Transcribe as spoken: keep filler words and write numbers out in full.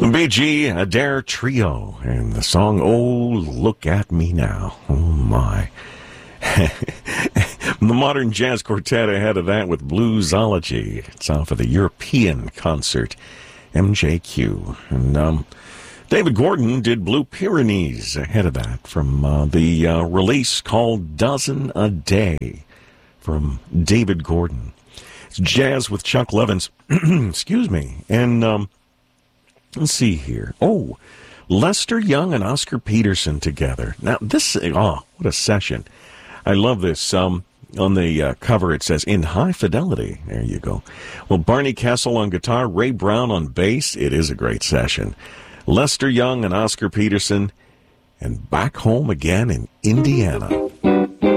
Bee Gee, Adair Trio, and the song, Oh, Look at Me Now. Oh, my. The Modern Jazz Quartet ahead of that with Bluesology. It's off of the European concert, M J Q. And um, David Gordon did Blue Pyrenees ahead of that from uh, the uh, release called Dozen a Day from David Gordon. It's jazz with Chuck Levins. Excuse me. And um, let's see here. Oh, Lester Young and Oscar Peterson together. Now, this, oh, what a session. I love this. Um, on the uh, cover, it says, In High Fidelity. There you go. Well, Barney Kessel on guitar, Ray Brown on bass. It is a great session. Lester Young and Oscar Peterson, and Back Home Again in Indiana.